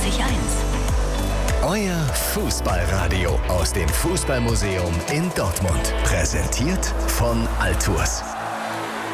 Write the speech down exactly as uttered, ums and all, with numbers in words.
neunzig Komma eins. Euer Fußballradio aus dem Fußballmuseum in Dortmund. Präsentiert von Altours.